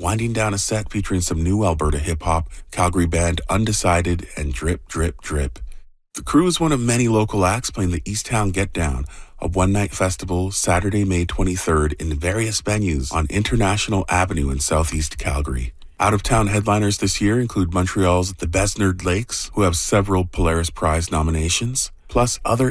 winding down a set featuring some new Alberta hip-hop, Calgary band Undecided and Drip Drip Drip. The crew is one of many local acts playing the Easttown Get Down, a one-night festival Saturday, May 23rd in various venues on International Avenue in southeast Calgary. Out-of-town headliners this year include Montreal's The Besnard Lakes, who have several Polaris Prize nominations, plus other